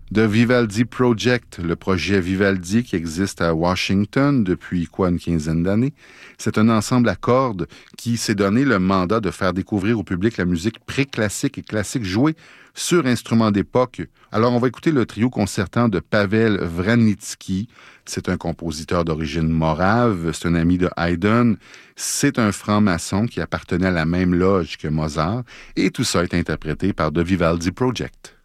The Vivaldi Project, le projet Vivaldi qui existe à Washington depuis une quinzaine d'années. C'est un ensemble à cordes qui s'est donné le mandat de faire découvrir au public la musique pré-classique et classique jouée sur instruments d'époque. Alors, on va écouter le trio concertant de Pavel Vranitzky. C'est un compositeur d'origine morave, c'est un ami de Haydn. C'est un franc-maçon qui appartenait à la même loge que Mozart. Et tout ça est interprété par The Vivaldi Project.